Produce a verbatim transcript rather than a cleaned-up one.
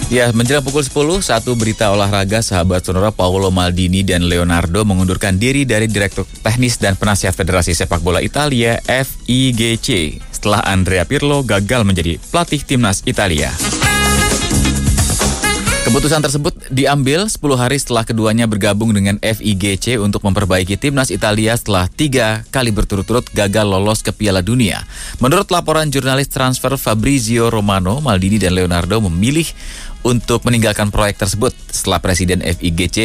Ya, menjelang pukul sepuluh, satu berita olahraga, sahabat sonora. Paolo Maldini dan Leonardo mengundurkan diri dari Direktur Teknis dan Penasihat Federasi Sepak Bola Italia F I G C setelah Andrea Pirlo gagal menjadi pelatih timnas Italia. Keputusan tersebut diambil sepuluh hari setelah keduanya bergabung dengan F I G C untuk memperbaiki timnas Italia setelah tiga kali berturut-turut gagal lolos ke Piala Dunia. Menurut laporan jurnalis transfer Fabrizio Romano, Maldini dan Leonardo memilih untuk meninggalkan proyek tersebut setelah Presiden F I G C